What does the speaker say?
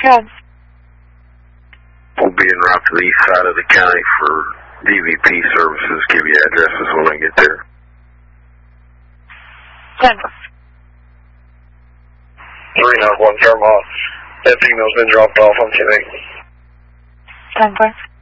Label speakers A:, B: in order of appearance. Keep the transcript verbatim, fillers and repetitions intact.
A: ahead.
B: We'll be en route to the east side of the county for D V P services. Give you addresses when I get there.
A: ten.
C: three nine one Fairmont. That female's been dropped off on ten eight.
A: ten four.